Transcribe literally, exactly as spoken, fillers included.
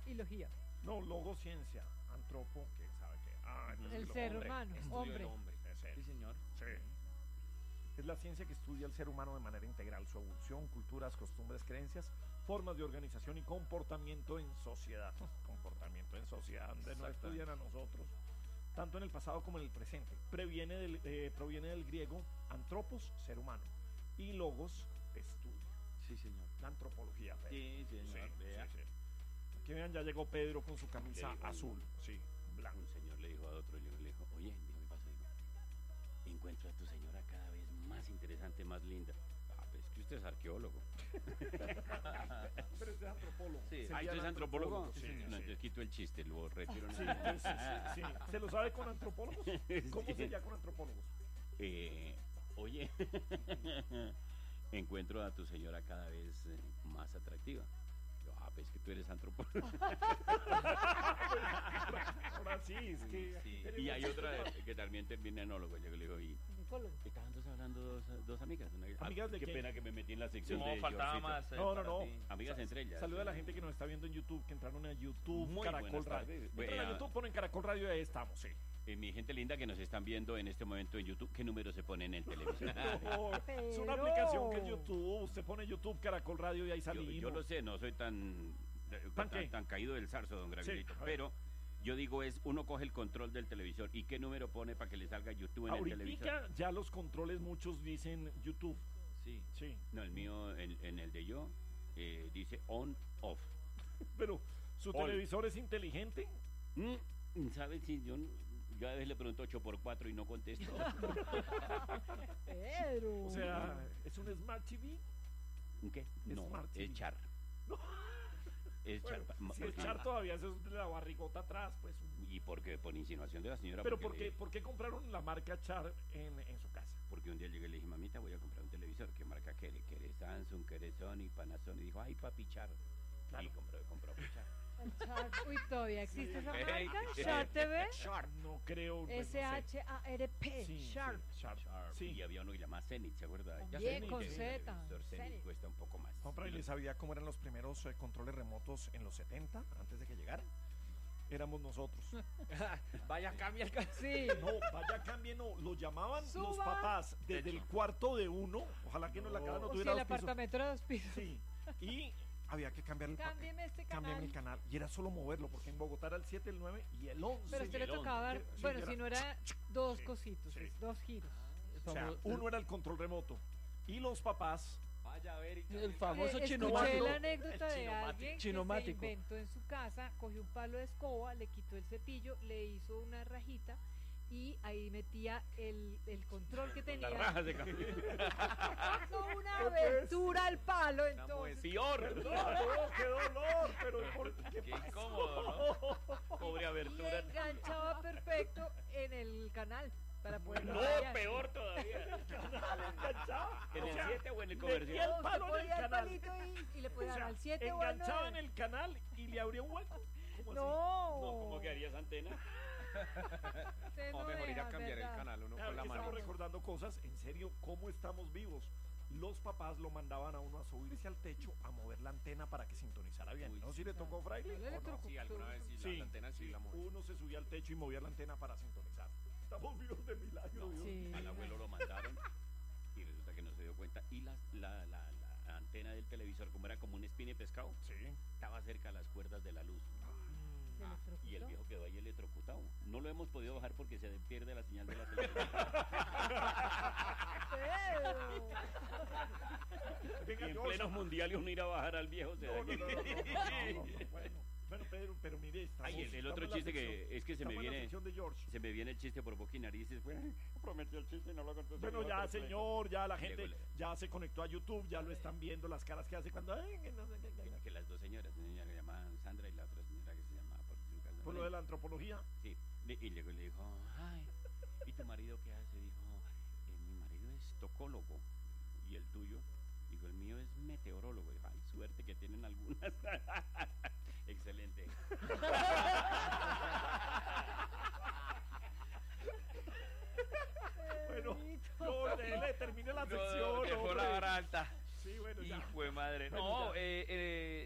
y logía. No, logociencia, antropo, que sabe que... Ah, entonces El lo- ser hombre, humano, estudio hombre. del hombre. Es él. Sí, señor. Sí. Es la ciencia que estudia al ser humano de manera integral, su evolución, culturas, costumbres, creencias, formas de organización y comportamiento en sociedad. Comportamiento en sociedad, donde no Exactamente. estudian a nosotros, tanto en el pasado como en el presente. Previene del, eh, proviene del griego antropos, ser humano, y logos, estudio. Sí, señor. La antropología, Pedro. Sí, señor. Sí, Vea. sí, sí. Aquí vean, ya llegó Pedro con su camisa Le digo, azul, sí, blanco. Un señor le dijo a otro, yo le dijo, oye, dijo, ¿qué pasó? Dijo, encuentro a tu señora cada vez más interesante, más linda. Ah, pues es que usted es arqueólogo. Pero este es antropólogo. Sí. Sería Ah, ¿usted es antropólogo? Sí, Sí, sí. no, entonces quito el chiste, lo retiro. Sí, entonces, sí, sí. ¿Se lo sabe con antropólogos? ¿Cómo Sí. sería con antropólogos? Eh, oye, encuentro a tu señora cada vez eh, más atractiva. Yo, ah, pues que tú eres antropólogo. Ahora sí, es que... Sí. Y hay otra que también termina enólogo. Yo le digo, y Ginecólogo. estaban dos hablando dos, dos amigas. Una- ¿Amigas de qué qué? pena que me metí en la sección No, de faltaba Georgito. más. eh, No, no, para no. ti. Amigas entre ellas. Saluda a la gente que nos está viendo en YouTube, que entraron a YouTube, Muy Caracol buenas Radio. tardes. Entran a Vea. YouTube, ponen Caracol Radio y ahí estamos, sí. Eh, mi gente linda que nos están viendo en este momento en YouTube, ¿qué número se pone en el televisor? No, es una Pero- aplicación que es YouTube. Usted pone YouTube, Caracol Radio y ahí yo, salimos. yo lo sé, no soy tan, eh, ¿Tan tan, qué? tan caído del zarzo, don Gravilito, Sí, a ver. pero yo digo es, uno coge el control del televisor y qué número pone para que le salga YouTube en el televisor. Ahorita ya los controles muchos dicen YouTube. Sí. Sí. No, el mío, en, en el de yo, eh, dice on, off. Pero, ¿su All. televisor es inteligente? Mm, ¿Sabes si yo, yo a veces le pregunto ocho por cuatro y no contesto? Pedro. O sea, ¿es un Smart T V? ¿Qué? No, Smart T V. es char. Es Bueno, char. si porque- es char todavía, eso es de la barrigota atrás, pues. ¿Y por qué? Por insinuación de la señora. Pero porque ¿por qué, le- ¿por qué compraron la marca Char en, en su casa? Porque un día llegué y le dije, mamita, voy a comprar un televisor. ¿Qué marca quiere? ¿Quiere Samsung? ¿Quiere Sony? Panasonic? Y dijo, ay, papi, Char. Claro. Y compró, compró pues, Char. El Chart. Uy, ¿todavía existe esa Hey. marca? Chart T V. No creo. pues, no sé. S H A R P. Sí, Sharp. sí, Sharp. Sharp. Sí. Y había uno que llamaba Zenith, ¿se acuerda? Ya Bien, Zenith, con el Z, televisor Zenith Zenith. cuesta un poco más. Compra, ¿y les sabía cómo eran los primeros eh, controles remotos en los setenta, antes de que llegaran? Éramos nosotros. Vaya, cambia el ca- Sí. No, vaya, cambie, no. Lo llamaban los Suba. papás desde Techo. el cuarto de uno. Ojalá que no, la casa no O si tuviera el dos pisos. apartamento era dos pisos. Sí. Y había que cambiar el pa- Cámbieme este cámbiame canal. el canal. Y era solo moverlo, porque en Bogotá era el siete, el nueve y el once. Pero a usted el le tocaba dar, once. Sí, bueno, era- si no era dos Sí, cositos, sí. es dos giros. O sea, uno era el control remoto. Y los papás... Vaya a ver. y El Eh, famoso escuché chinomático. la anécdota El de chinomático. alguien que se Chinomático. inventó en su casa, cogió un palo de escoba, le quitó el cepillo, le hizo una rajita y ahí metía el, el control que tenía. La raja se cambió. Hizo una abertura al palo, entonces. Peor. No, no, qué dolor, pero ¿por qué Qué pasó? incómodo, ¿no? Pobre Y abertura. enganchaba perfecto en el canal para poder No, rayar. peor todavía. Enganchaba. ¿En O el sea, siete o en el metía comercial? el No, palo usted en el ponía el canal. palito ahí y le O podía dar sea, al siete o al enganchaba en nueve. el canal y le abría un hueco. ¿Cómo así? No. No, ¿cómo que harías antena? Usted O no mejor ir deja, a cambiar ¿verdad? el canal uno Claro, con la que estamos mano. recordando cosas, en serio, cómo estamos vivos. Los papás lo mandaban a uno a subirse al techo a mover la antena para que sintonizara bien. Uy, ¿No? ¿Si le tocó fraile? No le ¿O no? electrocutó. Sí, alguna vez sí, Sí, las antenas sí, sí, la moví. uno se subía al techo y movía la antena para sintonizar. Estamos vivos de milagro. Dios. Sí. Al abuelo lo mandaron y resulta que no se dio cuenta. Y las- la, la, la antena del televisor, como era como un espine pescado, Sí. estaba cerca a las cuerdas de la luz. Se Ah, y el electrocutó. viejo quedó ahí electrocutado. No lo hemos podido bajar porque se pierde la señal de la televisión. Pedro. Venga, Y en George. plenos mundiales uno ir a bajar al viejo. Se No, da no, que- no, no, no, no, no, no, bueno, bueno, Pedro, pero mire, estamos, Ay, el, el estamos otro en la chiste que sección- es que se me estamos en la viene sección de George. se me viene el chiste por boca y narices. Pues, prometí el chiste y no lo conté. Bueno, ya, señor, ya la Y gente luego le- ya se conectó a YouTube, ya lo están viendo, las caras que hace cuando... ay, que no sé qué, que no. Que, que las dos señoras, una señora que se llama Sandra y la otra señora que se llama por, su Por lo de la antropología. Sí, le- y luego le dijo, ay, ¿y tu marido qué hace? Dijo, "Eh, mi marido es tocólogo. ¿Y el tuyo? Dijo, el mío es meteorólogo. Dijo, ay, suerte que tienen algunas. Excelente. Bueno, Pedrito. George, le termine la No, sección, dejó hombre. la vara alta. Sí, bueno, ya. Hijo de madre. Bueno, No, ya. eh, eh,